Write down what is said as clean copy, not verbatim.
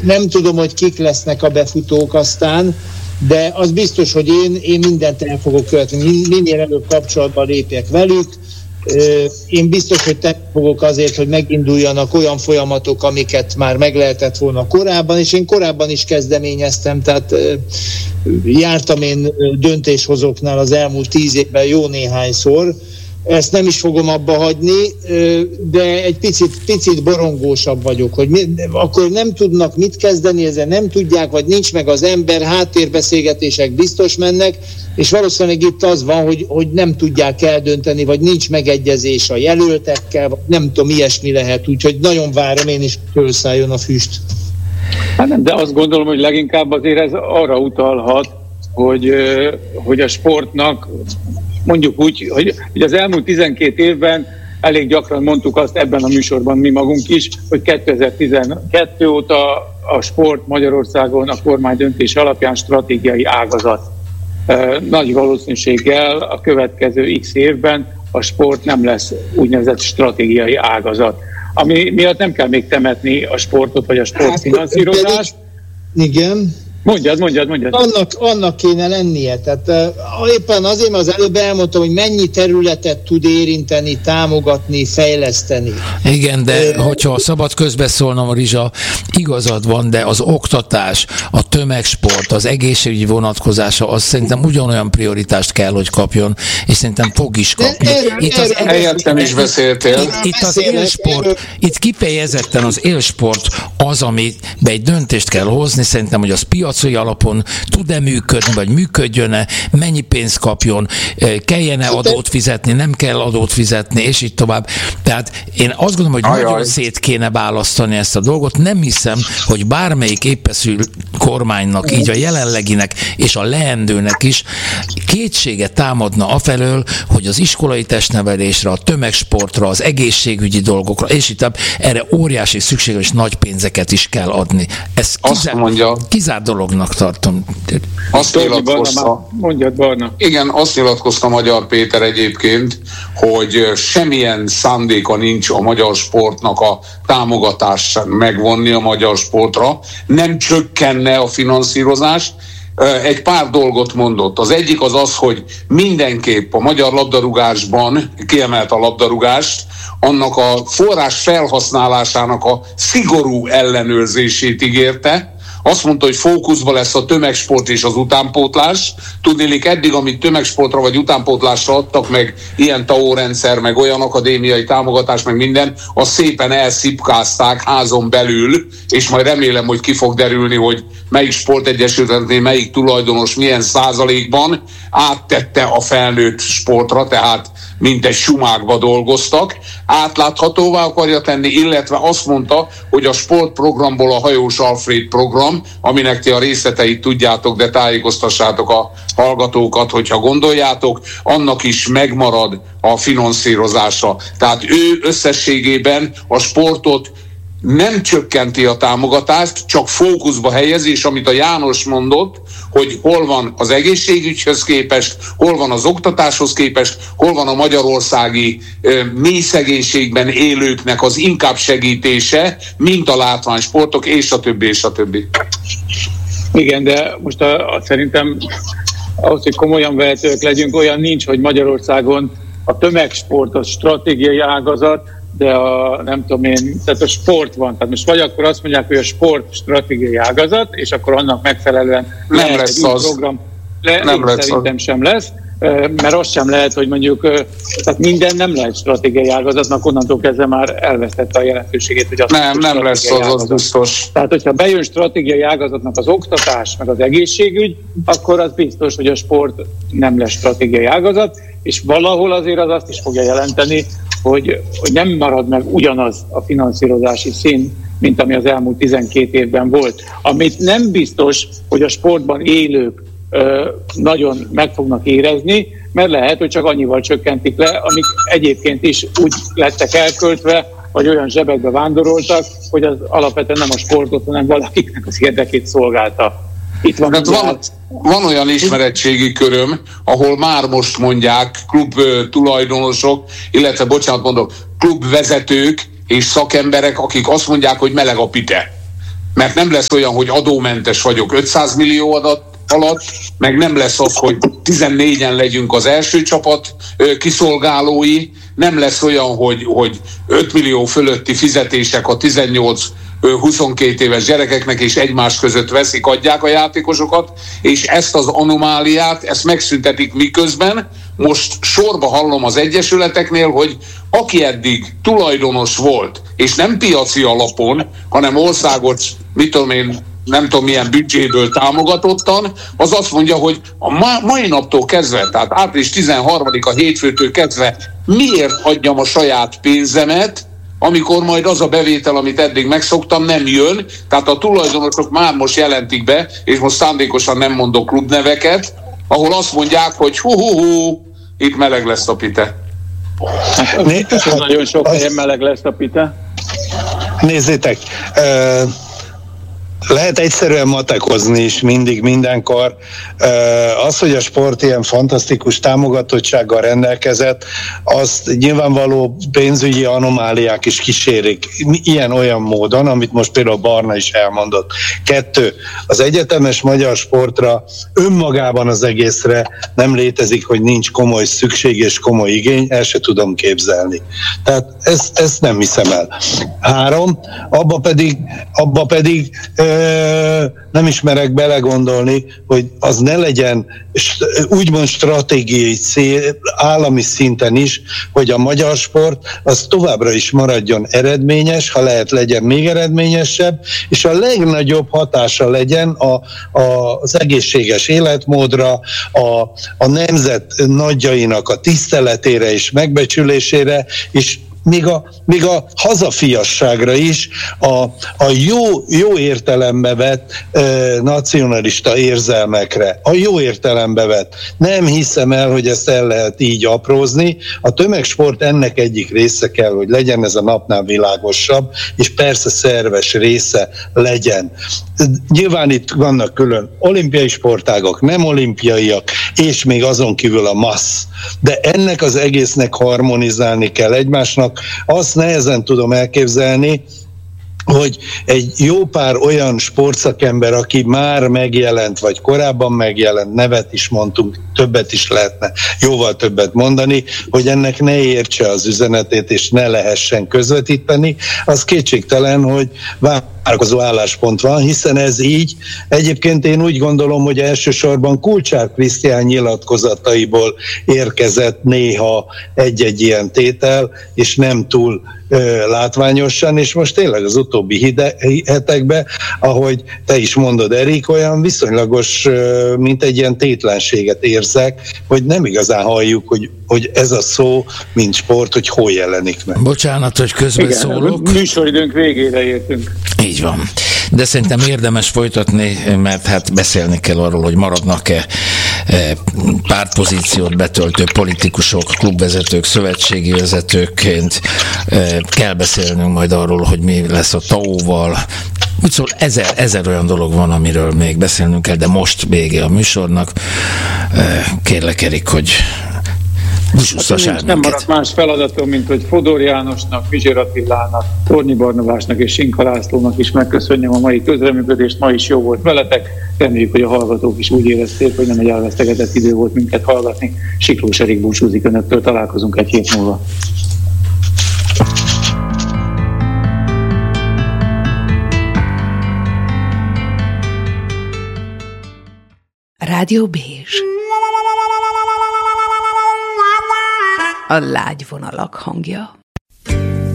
Nem tudom, hogy kik lesznek a befutók aztán, de az biztos, hogy én mindent el fogok követni, minél előbb kapcsolatban lépjek velük. Én biztos, hogy tenni fogok azért, hogy meginduljanak olyan folyamatok, amiket már meg lehetett volna korábban, és én korábban is kezdeményeztem, tehát jártam én döntéshozóknál az elmúlt 10 évben jó néhányszor. Ezt nem is fogom abba hagyni, de egy picit borongósabb vagyok, hogy akkor nem tudnak mit kezdeni, ezzel nem tudják, vagy nincs meg az ember, háttérbeszélgetések biztos mennek, és valószínűleg itt az van, hogy nem tudják eldönteni, vagy nincs megegyezés a jelöltekkel, vagy nem tudom, ilyesmi lehet, úgyhogy nagyon várom én is, hogy felszálljon a füst. Hát nem, de azt gondolom, hogy leginkább azért ez arra utalhat, hogy a sportnak mondjuk úgy, hogy az elmúlt 12 évben elég gyakran mondtuk azt ebben a műsorban mi magunk is, hogy 2012 óta a sport Magyarországon a kormánydöntés alapján stratégiai ágazat. Nagy valószínűséggel a következő x évben a sport nem lesz úgynevezett stratégiai ágazat. Ami miatt nem kell még temetni a sportot, vagy a sportfinanszírozást. Igen. Mondjad. Annak kéne lennie. Tehát éppen azért, az előbb elmondtam, hogy mennyi területet tud érinteni, támogatni, fejleszteni. Igen, de hogyha szabad közbeszólnom, Rizsa, igazad van, de az oktatás, a tömegsport, az egészségügyi vonatkozása, az szerintem ugyanolyan prioritást kell, hogy kapjon, és szerintem fog is kapni. Helyettem is beszéltél. Itt az élsport, itt kifejezetten az élsport az, amiben egy döntést kell hozni, szerintem, hogy az piaci alapon tud-e működni, vagy működjön-e, mennyi pénzt kapjon, kelljen-e adót fizetni, nem kell adót fizetni, és így tovább. Tehát én azt gondolom, hogy nagyon szét kéne választani ezt a dolgot. Nem hiszem, hogy bármelyik épeszű kormánynak, így a jelenleginek és a leendőnek is kétsége támadna afelől, hogy az iskolai testnevelésre, a tömegsportra, az egészségügyi dolgokra, és így tovább, erre óriási szükség, és nagy pénzeket is kell adni. Ez kizárt dolognak tartom. Azt nyilatkozta. Mondjad, Barna. Igen, azt nyilatkozta Magyar Péter egyébként, hogy semmilyen szándéka nincs a magyar sportnak a támogatást megvonni a magyar sportra, nem csökkenne a finanszírozás. Egy pár dolgot mondott. Az egyik az, hogy mindenképp a magyar labdarúgásban, kiemelt a labdarúgást, annak a forrás felhasználásának a szigorú ellenőrzését ígérte. Azt mondta, hogy fókuszban lesz a tömegsport és az utánpótlás. Tudnélik, eddig, amit tömegsportra vagy utánpótlásra adtak, meg ilyen TAO rendszer, meg olyan akadémiai támogatás, meg minden, azt szépen elszipkázták házon belül, és majd remélem, hogy ki fog derülni, hogy melyik sportegyesületnél melyik tulajdonos milyen százalékban áttette a felnőtt sportra, tehát mintegy sumákba dolgoztak, átláthatóvá akarja tenni, illetve azt mondta, hogy a sportprogramból a Hajós Alfréd program, aminek ti a részleteit tudjátok, de tájékoztassátok a hallgatókat, hogyha gondoljátok, annak is megmarad a finanszírozása. Tehát ő összességében a sportot nem csökkenti a támogatást, csak fókuszba helyezi, és amit a János mondott, hogy hol van az egészségügyhöz képest, hol van az oktatáshoz képest, hol van a magyarországi mély szegénységben élőknek az inkább segítése, mint a látványsportok, és a többi, és a többi. Igen, de most szerintem ahhoz, hogy komolyan vehetők legyünk, olyan nincs, hogy Magyarországon a tömegsport az stratégiai ágazat, de nem tudom én, tehát a sport van. Tehát most vagy akkor azt mondják, hogy a sport stratégiai ágazat, és akkor annak megfelelően nem lesz az program. Szerintem sem lesz, mert az sem lehet, hogy mondjuk, tehát minden nem lehet stratégiai ágazatnak, onnantól kezdve már elvesztette a jelentőségét, hogy az nem lesz az biztos. Tehát, hogyha bejön stratégiai ágazatnak az oktatás, meg az egészségügy, akkor az biztos, hogy a sport nem lesz stratégiai ágazat, és valahol azért az azt is fogja jelenteni, hogy nem marad meg ugyanaz a finanszírozási szín, mint ami az elmúlt 12 évben volt. Amit nem biztos, hogy a sportban élők nagyon meg fognak érezni, mert lehet, hogy csak annyival csökkentik le, amik egyébként is úgy lettek elköltve, vagy olyan zsebekbe vándoroltak, hogy az alapvetően nem a sportot, hanem valakiknek az érdekét szolgálta. Itt van olyan ismeretségi köröm, ahol már most mondják klub tulajdonosok, illetve klubvezetők és szakemberek, akik azt mondják, hogy meleg a pite. mert nem lesz olyan, hogy adómentes vagyok 500 millió alatt, meg nem lesz az, hogy 14-en legyünk az első csapat kiszolgálói, nem lesz olyan, hogy 5 millió fölötti fizetések a 18-22 éves gyerekeknek, és egymás között veszik, adják a játékosokat, és ezt az anomáliát, ezt megszüntetik, miközben most sorba hallom az egyesületeknél, hogy aki eddig tulajdonos volt, és nem piaci alapon, hanem országos, nem tudom milyen büdzséből támogatottan, az azt mondja, hogy a mai naptól kezdve, tehát április 13-a hétfőtől kezdve miért adjam a saját pénzemet, amikor majd az a bevétel, amit eddig megszoktam, nem jön. Tehát a tulajdonosok már most jelentik be, és most szándékosan nem mondok klubneveket, ahol azt mondják, hogy itt meleg lesz a pite. Nagyon sok helyen meleg lesz a pite. Nézzétek, lehet egyszerűen matekozni is mindig, mindenkor. Az, hogy a sport ilyen fantasztikus támogatottsággal rendelkezett, azt nyilvánvaló pénzügyi anomáliák is kísérik. Ilyen-olyan módon, amit most például Barna is elmondott. 2. Az egyetemes magyar sportra önmagában az egészre nem létezik, hogy nincs komoly szükség és komoly igény, el se tudom képzelni. Tehát ezt nem hiszem el. 3. Abba pedig nem ismerek belegondolni, hogy az ne legyen úgymond stratégiai cél állami szinten is, hogy a magyar sport az továbbra is maradjon eredményes, ha lehet legyen még eredményesebb, és a legnagyobb hatása legyen az egészséges életmódra, a nemzet nagyjainak a tiszteletére és megbecsülésére, és még a hazafiasságra is, a jó értelembe vett nacionalista érzelmekre, a jó értelembe vett. Nem hiszem el, hogy ezt el lehet így aprózni. A tömegsport ennek egyik része kell, hogy legyen, ez a napnál világosabb, és persze szerves része legyen. Nyilván itt vannak külön olimpiai sportágak, nem olimpiaiak, és még azon kívül a massz. De ennek az egésznek harmonizálni kell egymásnak. Azt nehezen tudom elképzelni, hogy egy jó pár olyan sportszakember, aki már megjelent, vagy korábban megjelent, nevet is mondtunk, többet is lehetne, jóval többet mondani, hogy ennek ne értse az üzenetét, és ne lehessen közvetíteni, az kétségtelen, hogy várakozó álláspont van, hiszen ez így. Egyébként én úgy gondolom, hogy elsősorban Kulcsár Krisztián nyilatkozataiból érkezett néha egy-egy ilyen tétel, és nem túl látványosan, és most tényleg az utóbbi hetekben, ahogy te is mondod, Erik, olyan viszonylagos, mint egy ilyen tétlenséget érzek, hogy nem igazán halljuk, hogy ez a szó, mint sport, hogy hol jelenik meg. Bocsánat, hogy közbeszólok. Műsoridőnk végére értünk. Így van. De szerintem érdemes folytatni, mert hát beszélni kell arról, hogy maradnak-e pártpozíciót betöltő politikusok, klubvezetők, szövetségi vezetőként. Kell beszélnünk majd arról, hogy mi lesz a TAO-val. Úgy szól, ezer olyan dolog van, amiről még beszélnünk kell, de most vége a műsornak. Kérlek, Erik, hogy nem maradt más feladatom, mint hogy Fodor Jánosnak, Vizsér Attilának, Tornyi Barnabásnak és Sinka Lászlónak is megköszönjem a mai közreműködést. Ma is jó volt veletek. Reméljük, hogy a hallgatók is úgy érezték, hogy nem egy elvesztegetett idő volt minket hallgatni. Siklós Erik búcsúzik önöktől. Találkozunk egy hét múlva. Rádió Bézs. A lágy vonalak hangja.